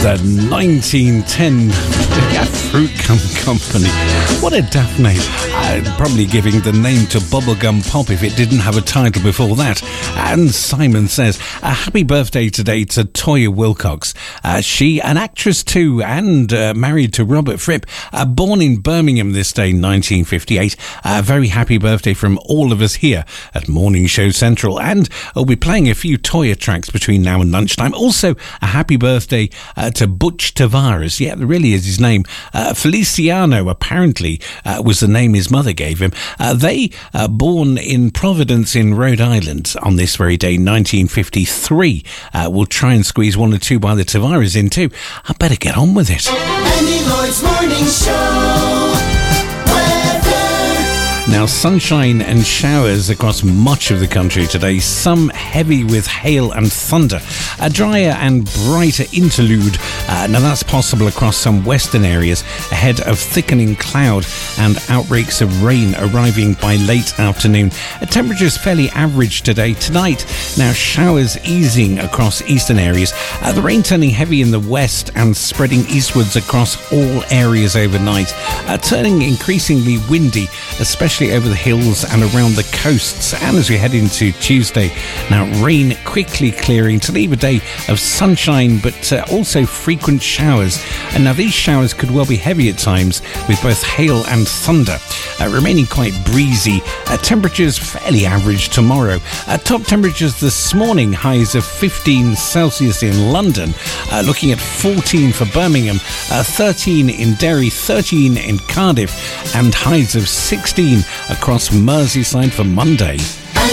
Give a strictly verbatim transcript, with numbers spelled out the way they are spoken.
the nineteen ten Fruit Gum Company. What a daft name. Uh, probably giving the name to Bubblegum Pop if it didn't have a title before that. And Simon says, a happy birthday today to Toya Wilcox. Uh, she, an actress too, and uh, married to Robert Fripp, uh, born in Birmingham this day, nineteen fifty-eight. A uh, very happy birthday from all of us here at Morning Show Central. And we'll be playing a few Toya tracks between now and lunchtime. Also, a happy birthday uh, to Butch Tavares. Yeah, that really is his name. Uh, Feliciano, apparently, uh, was the name his mother gave him. Uh, they, uh, born in Providence in Rhode Island on this very day, nineteen fifty-three. Uh, we'll try and squeeze one or two by the Tavares in too. I better get on with it. Andy Lloyd's Morning Show. Now, sunshine and showers across much of the country today, some heavy with hail and thunder. A drier and brighter interlude. Uh, now, that's possible across some western areas ahead of thickening cloud and outbreaks of rain arriving by late afternoon. Uh, temperatures fairly average today. Tonight, now showers easing across eastern areas. Uh, the rain turning heavy in the west and spreading eastwards across all areas overnight. Uh, turning increasingly windy, especially over the hills and around the coasts. And as we head into Tuesday, now rain quickly clearing to leave a day of sunshine, but uh, also frequent showers. And now these showers could well be heavy at times with both hail and thunder, uh, remaining quite breezy. Uh, temperatures fairly average tomorrow. Uh, top temperatures this morning, highs of fifteen Celsius in London, uh, looking at fourteen for Birmingham, uh, thirteen in Derry, thirteen in Cardiff, and highs of sixteen across Merseyside for Monday.